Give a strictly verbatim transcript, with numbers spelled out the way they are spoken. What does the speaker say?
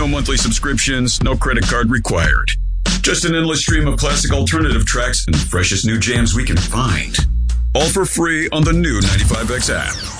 No monthly subscriptions, no credit card required. Just an endless stream of classic alternative tracks and the freshest new jams we can find. All for free on the new ninety-five X app.